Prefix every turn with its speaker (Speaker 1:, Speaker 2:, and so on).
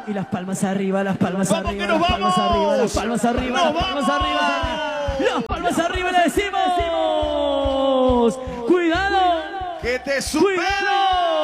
Speaker 1: Y las palmas arriba, las palmas
Speaker 2: ¡Vamos,
Speaker 1: arriba,
Speaker 2: que nos
Speaker 1: las palmas
Speaker 2: vamos!
Speaker 1: arriba, las palmas arriba, las
Speaker 2: ¡Nos
Speaker 1: palmas
Speaker 2: vamos!
Speaker 1: arriba. Las palmas arriba le decimos. ¡Cuidado!
Speaker 2: ¡Que te supero!